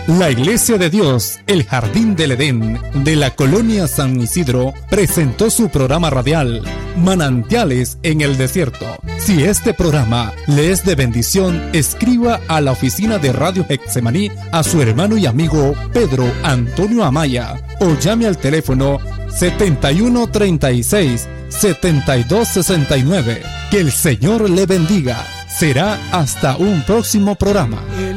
La Iglesia de Dios, el Jardín del Edén, de la Colonia San Isidro, presentó su programa radial, Manantiales en el Desierto. Si este programa le es de bendición, escriba a la oficina de Radio Getsemaní a su hermano y amigo Pedro Antonio Amaya o llame al teléfono 7136-7269. Que el Señor le bendiga. Será hasta un próximo programa.